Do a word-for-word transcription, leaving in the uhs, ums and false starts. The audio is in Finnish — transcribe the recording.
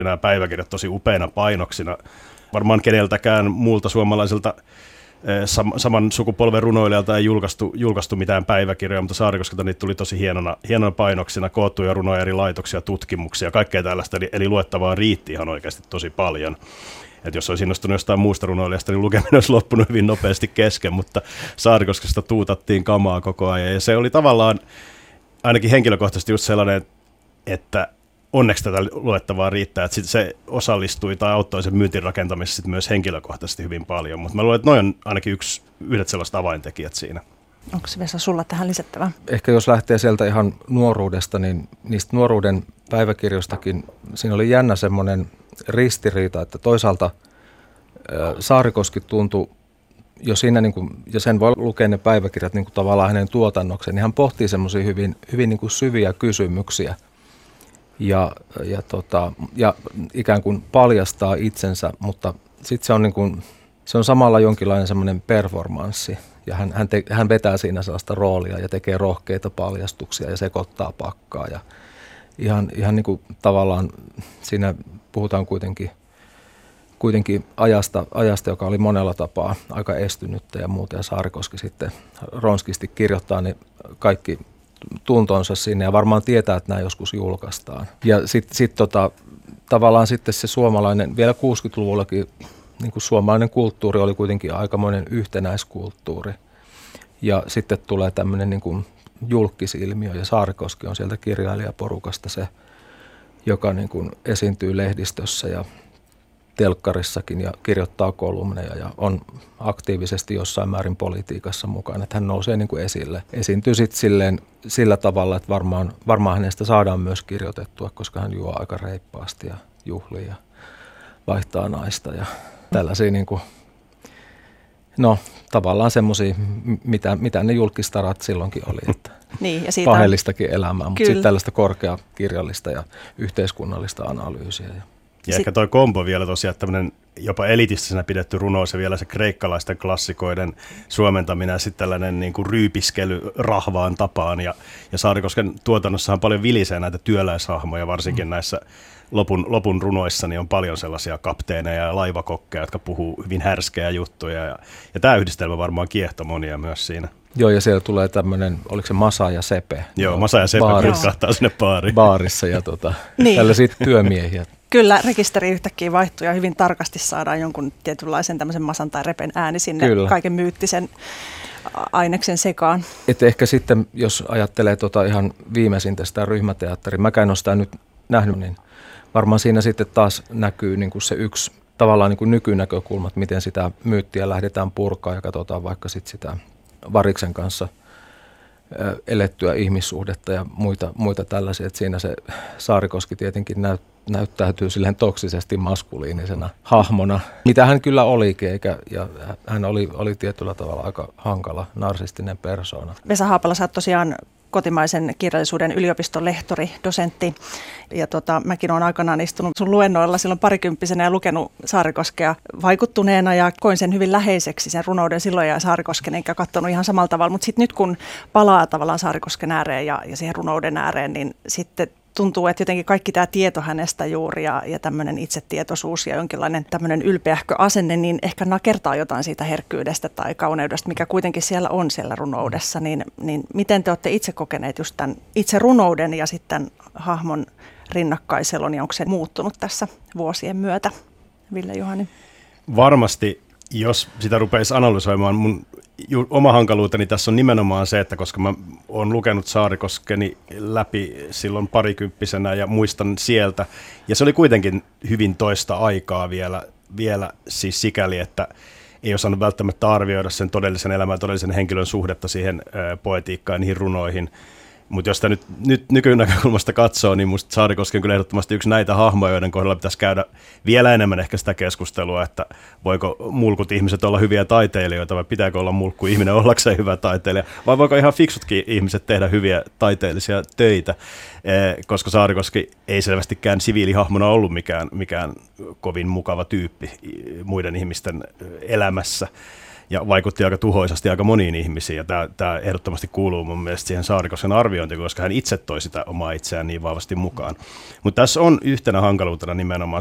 Nämä päiväkirjat tosi upeina painoksina. Varmaan keneltäkään muulta suomalaiselta sam- saman sukupolven runoilijalta ei julkaistu, julkaistu mitään päiväkirjoja, mutta Saarikoskelta niitä tuli tosi hienona, hienona painoksina, koottuja runoja, eri laitoksia, tutkimuksia, kaikkea tällaista. Eli, eli luettavaa riitti ihan oikeasti tosi paljon. Et jos olisi innostunut jostain muusta runoilijasta, niin lukeminen olisi loppunut hyvin nopeasti kesken, mutta Saarikoskesta tuutattiin kamaa koko ajan. Ja se oli tavallaan ainakin henkilökohtaisesti just sellainen, että onneksi tätä luettavaa riittää, että sit se osallistui tai auttoi sen myyntin rakentamisessa sit myös henkilökohtaisesti hyvin paljon. Mutta mä luulen, että noin on ainakin yksi, yhdet sellaiset avaintekijät siinä. Onko Vesa sulla tähän lisättävää? Ehkä jos lähtee sieltä ihan nuoruudesta, niin niistä nuoruuden päiväkirjoistakin siinä oli jännä semmoinen ristiriita, että toisaalta Saarikoski tuntui jo siinä, niin kuin, ja sen voi lukea ne päiväkirjat niin kuin tavallaan hänen tuotannoksen, niin hän pohtii semmoisia hyvin, hyvin niin kuin syviä kysymyksiä ja, ja, tota, ja ikään kuin paljastaa itsensä, mutta sitten se on, niin kuin, se on samalla jonkinlainen semmoinen performanssi. Ja hän, hän, te, hän vetää siinä sellaista roolia ja tekee rohkeita paljastuksia ja sekoittaa pakkaa. Ja ihan ihan niin kuin tavallaan siinä puhutaan kuitenkin, kuitenkin ajasta, ajasta, joka oli monella tapaa aika estynyttä ja muuta. Ja Saarikoski sitten ronskisti kirjoittaa ne kaikki tuntonsa sinne ja varmaan tietää, että nämä joskus julkaistaan. Ja sitten sit tota, tavallaan sitten se suomalainen, vielä kuusikymmentäluvullakin, niin kuin suomalainen kulttuuri oli kuitenkin aikamoinen yhtenäiskulttuuri. Ja sitten tulee tämmöinen niin kuin julkkisilmiö, ja Saarikoski on sieltä kirjailijaporukasta se, joka niin kuin esiintyy lehdistössä ja telkkarissakin ja kirjoittaa kolumneja ja on aktiivisesti jossain määrin politiikassa mukana. Että hän nousee niin kuin esille. Esiintyy sitten silleen, sillä tavalla, että varmaan, varmaan hänestä saadaan myös kirjoitettua, koska hän juo aika reippaasti ja juhlii ja vaihtaa naista ja tällaisia niin kuin, no tavallaan semmoisia, mitä, mitä ne julkistarat silloinkin oli, että niin, ja siitä paheellistakin elämää, mutta sitten tällaista korkeakirjallista ja yhteiskunnallista analyysiä. Ja, ja ehkä toi kombo vielä tosiaan, tämmöinen jopa elitistisena pidetty runous ja vielä se kreikkalaisten klassikoiden suomentaminen ja sitten tällainen niin kuin ryypiskely rahvaan tapaan. Ja, ja Saarikosken tuotannossahan paljon vilisee näitä työläishahmoja, varsinkin mm. näissä Lopun, lopun runoissa niin on paljon sellaisia kapteeneja ja laivakokkeja, jotka puhuu hyvin härskejä juttuja. Ja, ja tämä yhdistelmä varmaan kiehtoi monia myös siinä. Joo, ja siellä tulee tämmöinen, oliko se Masa ja Sepe? Joo, Masa ja Sepe kahtaa sinne baariin. Baarissa ja tota, niin. tällaisia työmiehiä. Kyllä, rekisteri yhtäkkiä vaihtuu ja hyvin tarkasti saadaan jonkun tietynlaisen tämmöisen Masan tai Repen ääni sinne Kyllä. kaiken myyttisen aineksen sekaan. Et ehkä sitten, jos ajattelee tota ihan viimeisintä sitä ryhmäteatteria, mäkään en ole sitä nyt nähnyt, niin varmaan siinä sitten taas näkyy niin kuin se yksi tavallaan niin kuin nykynäkökulma, että miten sitä myyttiä lähdetään purkaa ja katsotaan vaikka sitten sitä Variksen kanssa elettyä ihmissuhdetta ja muita, muita tällaisia. Että siinä se Saarikoski tietenkin näyt, näyttäytyy silleen toksisesti maskuliinisena hahmona, mitä hän kyllä olikin, eikä, ja hän oli, oli tietyllä tavalla aika hankala, narsistinen persoona. Vesa Haapala, sä oot tosiaan kotimaisen kirjallisuuden yliopiston lehtori, dosentti. Ja tota, mäkin olen aikanaan istunut sun luennoilla silloin parikymppisenä ja lukenut Saarikoskea vaikuttuneena ja koin sen hyvin läheiseksi sen runouden silloin ja Saarikosken, enkä katsonut ihan samalla tavalla. Mutta sitten nyt kun palaa tavallaan Saarikosken ääreen ja, ja siihen runouden ääreen, niin sitten tuntuu, että jotenkin kaikki tämä tieto hänestä juuri ja, ja tämmöinen itsetietoisuus ja jonkinlainen tämmöinen ylpeähkö asenne, niin ehkä nakertaa jotain siitä herkkyydestä tai kauneudesta, mikä kuitenkin siellä on siellä runoudessa. Niin, niin miten te olette itse kokeneet just tämän itse runouden ja sitten hahmon rinnakkaiselon ja onko se muuttunut tässä vuosien myötä? Ville Juhani. Varmasti, jos sitä rupeisi analysoimaan, mun oma hankaluuteni tässä on nimenomaan se, että koska mä oon lukenut Saarikoskeni läpi silloin parikymppisenä ja muistan sieltä, ja se oli kuitenkin hyvin toista aikaa vielä, vielä siis sikäli, että ei osannut välttämättä arvioida sen todellisen elämän ja todellisen henkilön suhdetta siihen ää, poetiikkaan ja niihin runoihin. Mutta jos sitä nyt, nyt nykynäkökulmasta katsoo, niin musta Saarikoski on kyllä ehdottomasti yksi näitä hahmoja, joiden kohdalla pitäisi käydä vielä enemmän ehkä sitä keskustelua, että voiko mulkut ihmiset olla hyviä taiteilijoita vai pitääkö olla mulkku ihminen ollakseen hyvä taiteilija, vai voiko ihan fiksutkin ihmiset tehdä hyviä taiteellisia töitä, koska Saarikoski ei selvästikään siviilihahmona ollut mikään, mikään kovin mukava tyyppi muiden ihmisten elämässä. ja vaikutti aika tuhoisasti aika moniin ihmisiin. Ja tämä, tämä ehdottomasti kuuluu mun mielestä siihen Saarikosken arviointiin, koska hän itse toi sitä omaa itseään niin vahvasti mukaan. Mutta tässä on yhtenä hankaluutena nimenomaan